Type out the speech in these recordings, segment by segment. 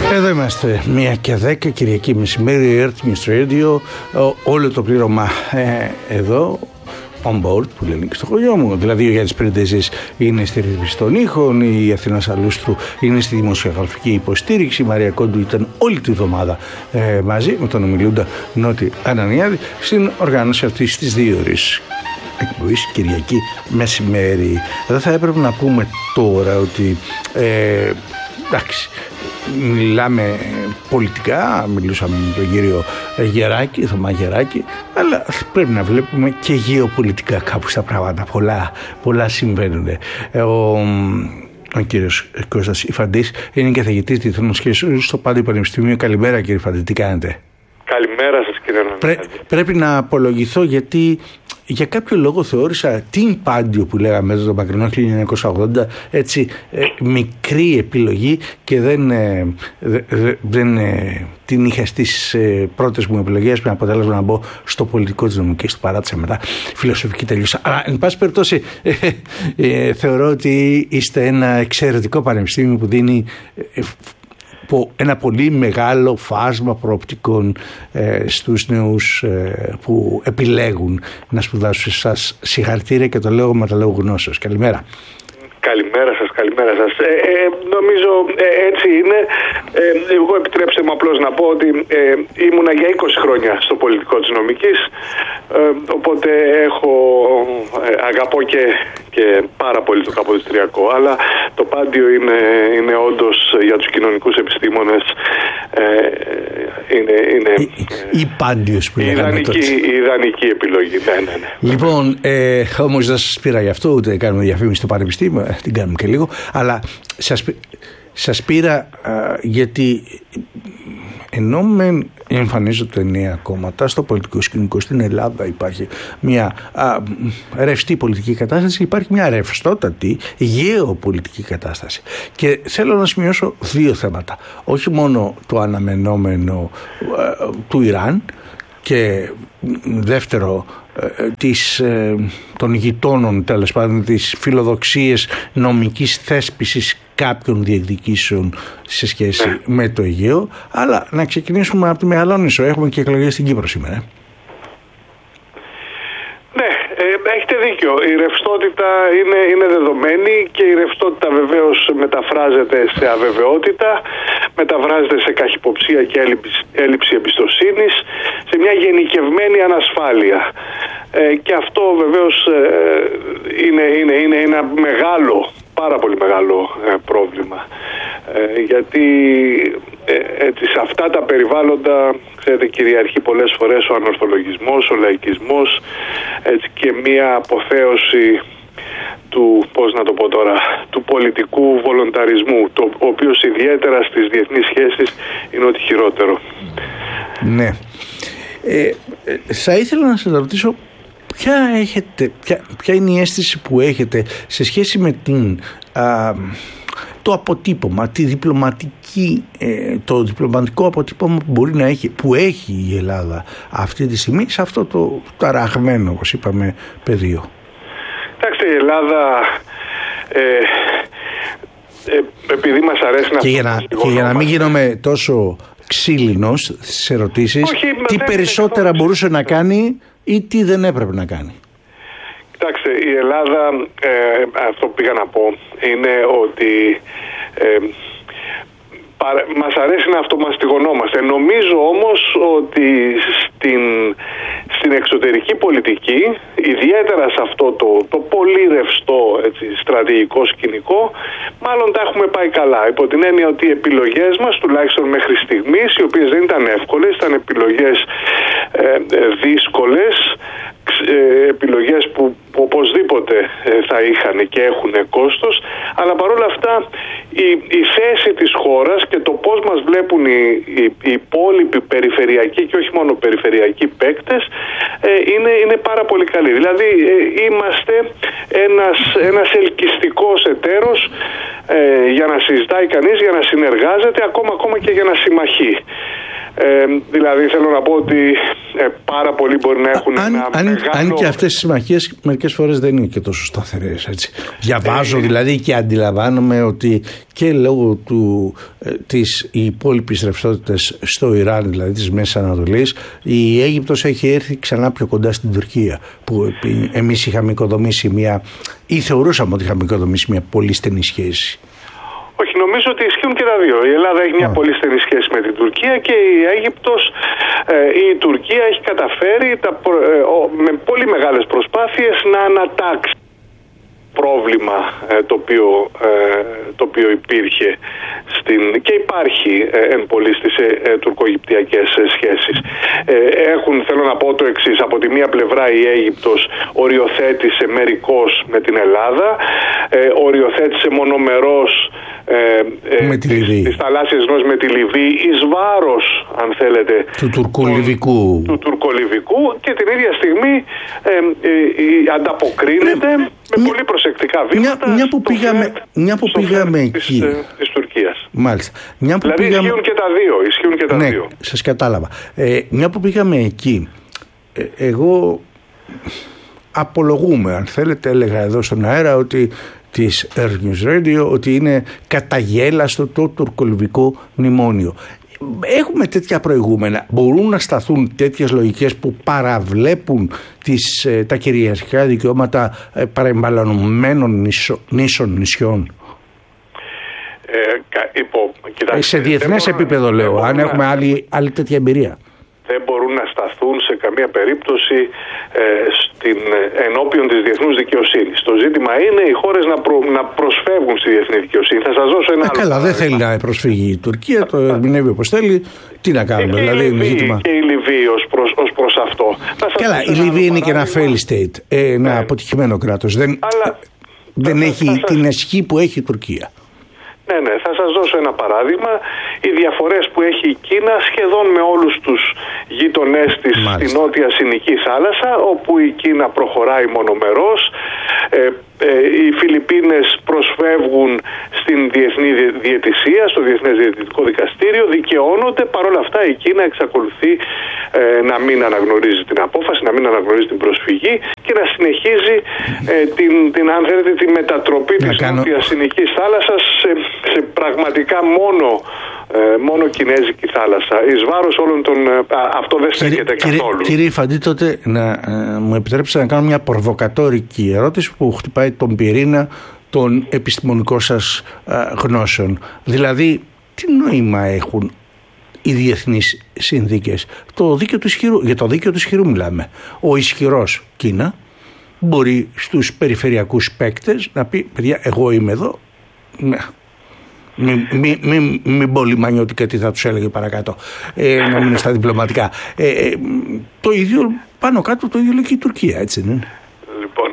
Εδώ είμαστε 1:10 Κυριακή μεσημέρι, Earth News Radio, όλο το πλήρωμα εδώ on board που λένε και στο χωριό μου. Δηλαδή ο Γιάννης Περντεζής είναι στη ρύθμιση των ήχων, η Αθηνά Σαλούστρου είναι στη δημοσιογραφική υποστήριξη, η Μαρία Κόντου ήταν όλη τη εβδομάδα μαζί με τον ομιλούντα Νότι Ανανιάδη στην οργάνωση αυτής της 2 ώρες εκπομπής Κυριακή μεσημέρι. Εδώ θα έπρεπε να πούμε τώρα ότι εντάξει, μιλάμε πολιτικά, μιλούσαμε με τον κύριο Γεράκη, Θωμά Γεράκη, αλλά πρέπει να βλέπουμε και γεωπολιτικά κάπου στα πράγματα. Πολλά συμβαίνουν. Ο κύριος Κώστας Ιφαντής είναι καθηγητής διεθνών σχέσεων στο Πάντιο Πανεπιστήμιο. Καλημέρα κύριε Ιφαντή, τι κάνετε? Καλημέρα σας κύριε Ανανιάδη. Πρέπει να απολογηθώ γιατί για κάποιο λόγο θεώρησα την Πάντιο που λέγαμε εδώ το μακρινό 1980 έτσι μικρή επιλογή και δεν την είχα στις πρώτες μου επιλογές με αποτέλεσμα να μπω στο πολιτικό της νομικής, το παράτησα μετά, φιλοσοφική τελείωσα. Αλλά εν πάση περιπτώσει θεωρώ ότι είστε ένα εξαιρετικό πανεπιστήμιο που δίνει ένα πολύ μεγάλο φάσμα προοπτικών στους νέους που επιλέγουν να σπουδάσουν σε εσάς. Συγχαρητήρια και το λέω με τα λόγω γνώσεως. Καλημέρα. Καλημέρα σας. Νομίζω έτσι είναι. Εγώ επιτρέψτε μου απλώς να πω ότι ήμουνα για 20 χρόνια στο πολιτικό της νομικής, οπότε αγαπώ και πάρα πολύ το καποδιστριακό, αλλά το Πάντιο είναι όντως για τους κοινωνικούς επιστήμονες είναι η Πάντιος που λέγαμε τότε. Η ιδανική επιλογή. Ναι. Λοιπόν, όμως δεν σας πήρα γι' αυτό, ούτε κάνουμε διαφήμιση στο Πανεπιστήμιο, την κάνουμε και λίγο, αλλά σας πήρα γιατί ενώ εμφανίζονται νέα κόμματα στο πολιτικό σκηνικό στην Ελλάδα, υπάρχει μια ρευστή πολιτική κατάσταση, υπάρχει μια ρευστότατη γεωπολιτική κατάσταση και θέλω να σημειώσω 2 θέματα. Όχι μόνο το αναμενόμενο του Ιράν και δεύτερο των γειτόνων, τέλος πάντων, τις φιλοδοξίες νομικής θέσπισης κάποιων διεκδικήσεων σε σχέση με το Αιγαίο, αλλά να ξεκινήσουμε από τη Μεγαλόνισσο. Έχουμε και εκλογές στην Κύπρο σήμερα. Ναι, έχετε δίκιο. Η ρευστότητα είναι δεδομένη και η ρευστότητα βεβαίως μεταφράζεται σε αβεβαιότητα, μεταφράζεται σε καχυποψία και έλλειψη εμπιστοσύνης, σε μια γενικευμένη ανασφάλεια. Και αυτό βεβαίως είναι ένα πάρα πολύ μεγάλο πρόβλημα. Γιατί σε αυτά τα περιβάλλοντα, ξέρετε, κυριαρχεί πολλές φορές ο ανορθολογισμός, ο λαϊκισμός, έτσι, και μία αποθέωση του πολιτικού βολονταρισμού, ο οποίος ιδιαίτερα στις διεθνείς σχέσεις είναι ό,τι χειρότερο. Ναι. Θα ήθελα να σας ρωτήσω ποια είναι η αίσθηση που έχετε σε σχέση με το αποτύπωμα, το διπλωματικό αποτύπωμα που έχει η Ελλάδα αυτή τη στιγμή σε αυτό το ταραγμένο, όπως είπαμε, πεδίο. Κοιτάξτε, η Ελλάδα επειδή μας αρέσει να... Και για να μην γίνομαι τόσο ξύλινος στις ερωτήσεις, τι περισσότερα μπορούσε να κάνει ή τι δεν έπρεπε να κάνει? Κοιτάξτε, η Ελλάδα, αυτό που πήγα να πω είναι ότι μας αρέσει να αυτομαστιγωνόμαστε. Νομίζω όμως ότι στην εξωτερική πολιτική, ιδιαίτερα σε αυτό το πολύ ρευστό, έτσι, στρατηγικό σκηνικό, μάλλον τα έχουμε πάει καλά. Υπό την έννοια ότι οι επιλογές μας, τουλάχιστον μέχρι στιγμής, οι οποίες δεν ήταν εύκολες, ήταν επιλογές δύσκολες, επιλογές που οπωσδήποτε θα είχαν και έχουν κόστος, αλλά παρόλα αυτά η θέση της χώρας και το πώς μας βλέπουν οι υπόλοιποι περιφερειακοί και όχι μόνο περιφερειακοί παίκτες είναι πάρα πολύ καλή. Δηλαδή είμαστε ένας ελκυστικός εταίρος για να συζητάει κανείς, για να συνεργάζεται, ακόμα και για να συμμαχεί. Δηλαδή θέλω να πω ότι πάρα πολλοί μπορεί να έχουν αν και αυτές οι συμμαχίες μερικές φορές δεν είναι και τόσο σταθερές, έτσι. Διαβάζω δηλαδή και αντιλαμβάνομαι ότι και λόγω της υπόλοιπης ρευστότητας στο Ιράν, δηλαδή της Μέσης Ανατολής, η Αίγυπτος έχει έρθει ξανά πιο κοντά στην Τουρκία, που εμείς είχαμε οικοδομήσει ή θεωρούσαμε ότι είχαμε οικοδομήσει μια πολύ στενή σχέση. Όχι, νομίζω ότι ισχύουν και τα δύο. Η Ελλάδα έχει μια πολύ στενή σχέση με την Τουρκία και η Αίγυπτος, η Τουρκία έχει καταφέρει με πολύ μεγάλες προσπάθειες να ανατάξει πρόβλημα το οποίο υπήρχε και υπάρχει εν πολύ στις τουρκο-αιγυπτιακές σχέσεις. Θέλω να πω το εξής: από τη μία πλευρά η Αίγυπτος οριοθέτησε μερικώς με την Ελλάδα, οριοθέτησε μονομερώς τις θαλάσσιες γνώσεις με τη Λιβύη εις βάρος, αν θέλετε, του τουρκολιβικού, και την ίδια στιγμή ανταποκρίνεται με πολύ προσεκτικά βήματα μια που πήγαμε εκεί της Τουρκίας. Μάλιστα. Δηλαδή ισχύουν και τα δύο. Ναι, σας κατάλαβα. Μια που πήγαμε εκεί, εγώ απολογούμε, αν θέλετε, έλεγα εδώ στον αέρα ότι της Earth News Radio, ότι είναι καταγέλαστο το τουρκολιβικό μνημόνιο. Έχουμε τέτοια προηγούμενα? Μπορούν να σταθούν τέτοιες λογικές που παραβλέπουν τα κυριαρχικά δικαιώματα παρεμβαλλονωμένων νησιών? Σε διεθνές επίπεδο λέω, αν έχουμε άλλη τέτοια εμπειρία. Δεν μπορούν να σταθούν σε καμία περίπτωση ενώπιον της διεθνούς δικαιοσύνης. Το ζήτημα είναι οι χώρες να προσφεύγουν στη διεθνή δικαιοσύνη. Θα σας δώσω ένα άλλο. Καλά, δεν θέλει να προσφύγει η Τουρκία, το ερμηνεύει όπως θέλει. Τι να κάνουμε, δηλαδή είναι ζήτημα. Και η Λιβύη ως προς αυτό. Καλά, η Λιβύη είναι και ένα fail state, ένα αποτυχημένο κράτος. Δεν έχει την ισχύ που έχει η Τουρκία. Ναι, θα σας δώσω ένα παράδειγμα. Οι διαφορές που έχει η Κίνα σχεδόν με όλους τους γείτονές της στη νότια Συνική θάλασσα, όπου η Κίνα προχωράει μονομερός. Οι Φιλιππίνες προσφεύγουν στην διεθνή διαιτησία, στο Διεθνές Διαιτητικό Δικαστήριο, δικαιώνονται. Παρ' όλα αυτά η Κίνα εξακολουθεί να μην αναγνωρίζει την απόφαση, να μην αναγνωρίζει την προσφυγή και να συνεχίζει τη μετατροπή της νότιας Συνικής θάλασσας σε πραγματικά μόνο κινέζικη θάλασσα, εις βάρος όλων των... Αυτό δεν στέκεται καθόλου. Κύριε Φαντή, τότε να μου επιτρέψετε να κάνω μια προβοκατόρικη ερώτηση που χτυπάει τον πυρήνα των επιστημονικών σας γνώσεων. Δηλαδή, τι νόημα έχουν οι διεθνείς συνθήκες? Για το δίκαιο του ισχυρού μιλάμε. Ο ισχυρός, Κίνα, μπορεί στους περιφερειακούς παίκτες να πει: παιδιά, εγώ είμαι εδώ. Ναι. Μην πω λιμανιώτικα τι θα τους έλεγε παρακάτω, να μείνω στα διπλωματικά. Το ίδιο πάνω κάτω, το ίδιο λέει και η Τουρκία, έτσι δεν είναι? Λοιπόν,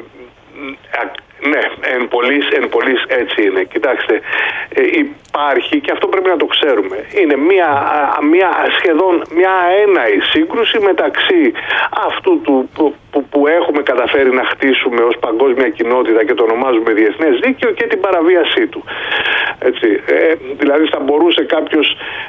ναι, εν πολλής έτσι είναι. Κοιτάξτε, υπάρχει, και αυτό πρέπει να το ξέρουμε, είναι σχεδόν μια αέναη σύγκρουση μεταξύ αυτού που έχουμε καταφέρει να χτίσουμε ως παγκόσμια κοινότητα και το ονομάζουμε διεθνές δίκαιο, και την παραβίασή του. Έτσι, δηλαδή θα μπορούσε κάποιος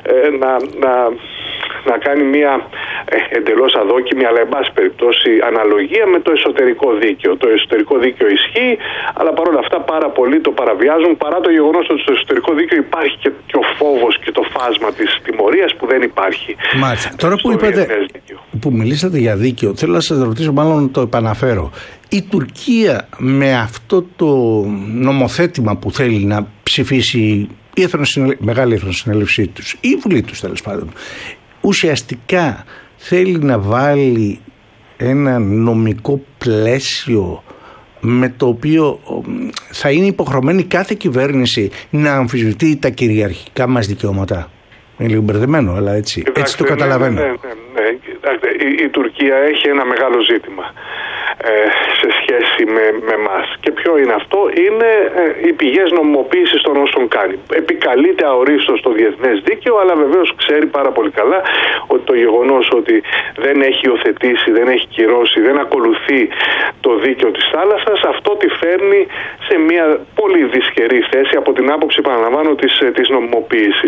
να κάνει μια εντελώς αδόκιμη, αλλά εν πάση περιπτώσει αναλογία με το εσωτερικό δίκαιο. Το εσωτερικό δίκαιο ισχύει, αλλά παρόλα αυτά πάρα πολλοί το παραβιάζουν, παρά το γεγονός ότι στο εσωτερικό δίκαιο υπάρχει και ο φόβος και το φάσμα της τιμωρίας που δεν υπάρχει. Μάλιστα. Τώρα που μιλήσατε για δίκαιο, θέλω να σας ρωτήσω, μάλλον το επαναφέρω. Η Τουρκία με αυτό το νομοθέτημα που θέλει να ψηφίσει η μεγάλη εθνοσυνέλευσή τους, η Βουλή τους τέλος πάντων, ουσιαστικά θέλει να βάλει ένα νομικό πλαίσιο με το οποίο θα είναι υποχρεωμένη κάθε κυβέρνηση να αμφισβητεί τα κυριαρχικά μας δικαιώματα? Είναι λίγο μπερδεμένο, αλλά έτσι το καταλαβαίνω. Ναι. Η Τουρκία έχει ένα μεγάλο ζήτημα. σε σχέση με εμάς. Και ποιο είναι αυτό? Είναι οι πηγές νομιμοποίησης των όσων κάνει. Επικαλείται αορίστως το διεθνές δίκαιο, αλλά βεβαίως ξέρει πάρα πολύ καλά ότι το γεγονός ότι δεν έχει υιοθετήσει, δεν έχει κυρώσει, δεν ακολουθεί το δίκαιο της θάλασσας, αυτό τη φέρνει σε μια πολύ δυσχερή θέση από την άποψη, παραλαμβάνω, της νομιμοποίησης.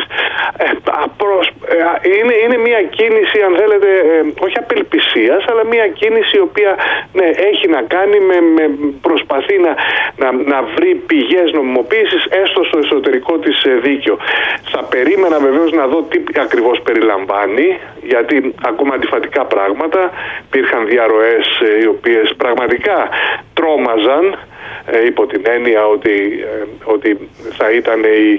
Είναι μια κίνηση, αν θέλετε, όχι απελπισίας, αλλά μια κίνηση η οποία έχει να κάνει προσπαθεί να βρει πηγές νομιμοποίησης έστω στο εσωτερικό της δίκαιο. Θα περίμενα βεβαίως να δω τι ακριβώς περιλαμβάνει, γιατί ακούμε αντιφατικά πράγματα. Υπήρχαν διαρροές οι οποίες πραγματικά τρόμαζαν, υπό την έννοια ότι θα ήταν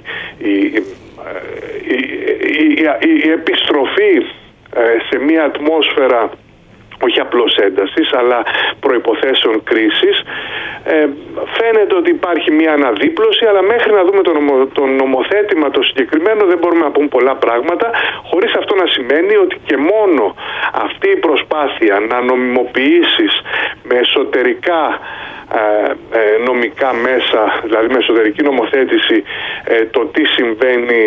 η επιστροφή σε μια ατμόσφαιρα όχι απλώς έντασης, αλλά προϋποθέσεων κρίσης. Φαίνεται ότι υπάρχει μια αναδίπλωση, αλλά μέχρι να δούμε το νομοθέτημα το συγκεκριμένο δεν μπορούμε να πούμε πολλά πράγματα, χωρίς αυτό να σημαίνει ότι και μόνο αυτή η προσπάθεια να νομιμοποιήσεις με εσωτερικά νομικά μέσα, δηλαδή με εσωτερική νομοθέτηση, το τι συμβαίνει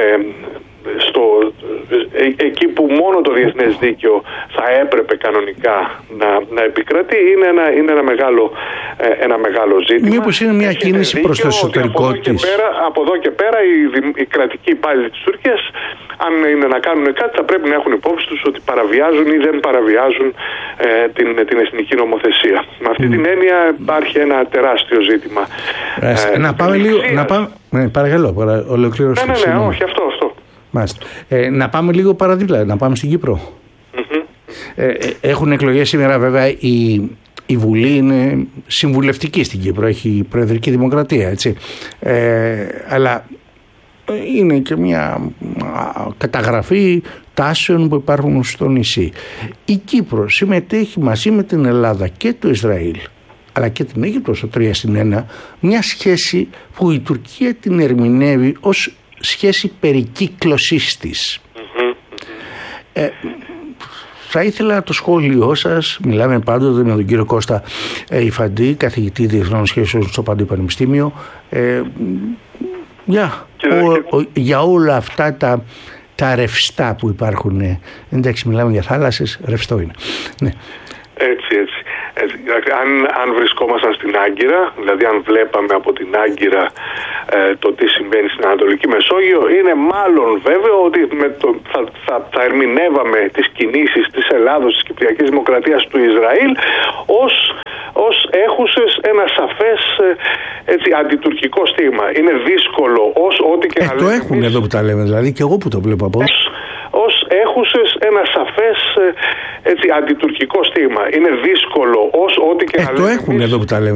εκεί που μόνο το διεθνές δίκαιο θα έπρεπε κανονικά να επικρατεί, είναι ένα μεγάλο ζήτημα. Μήπως είναι μια κίνηση προς το εσωτερικό της? Από εδώ και πέρα οι κρατικοί υπάλληλοι της Τουρκίας, αν είναι να κάνουν κάτι, θα πρέπει να έχουν υπόψη τους ότι παραβιάζουν ή δεν παραβιάζουν την εθνική νομοθεσία. Με αυτή την έννοια υπάρχει ένα τεράστιο ζήτημα. Να πάμε λίγο. Παρακαλώ, ολοκλήρωση. Ναι, όχι, αυτό. Να πάμε λίγο παραδίπλα, να πάμε στην Κύπρο. Έχουν εκλογές σήμερα, βέβαια. Η Βουλή είναι συμβουλευτική στην Κύπρο, έχει προεδρική δημοκρατία, έτσι. Αλλά είναι και μια καταγραφή τάσεων που υπάρχουν στο νησί. Η Κύπρος συμμετέχει μαζί με την Ελλάδα και το Ισραήλ, αλλά και την Αίγυπτο στο 3-1, μια σχέση που η Τουρκία την ερμηνεύει ως σχέση περικύκλωσής της. Θα ήθελα το σχόλιο σας. Μιλάμε πάντοτε με τον κύριο Κώστα Ιφαντή, καθηγητή διεθνών σχέσεων στο Παντού Πανεπιστήμιο, για όλα αυτά τα ρευστά που υπάρχουν. Εντάξει, μιλάμε για θάλασσες, ρευστό είναι. Ναι. Έτσι. Αν βρισκόμασταν στην Άγκυρα, δηλαδή αν βλέπαμε από την Άγκυρα το τι συμβαίνει στην Ανατολική Μεσόγειο, είναι μάλλον βέβαιο ότι θα ερμηνεύαμε τις κινήσεις της Ελλάδος, της Κυπριακής Δημοκρατίας, του Ισραήλ ως έχουσες ένα σαφές αντιτουρκικό στίγμα. Είναι δύσκολο ό,τι και να λέμε. Το έχουν εδώ που τα λέμε, δηλαδή και εγώ που το βλέπω από ως έχουσες ένα σαφές αντιτουρκικό στίγμα. Είναι δύσκολο ό,τι και να λέμε. Το έχουν εδώ που τα λέμε.